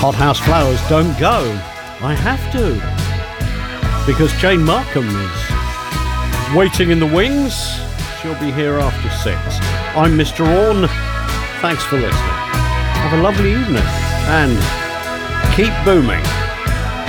Hothouse Flowers don't go. I have to. Because Jane Markham is waiting in the wings. She'll be here after 6. I'm Mr. Orne. Thanks for listening. Have a lovely evening. And keep booming.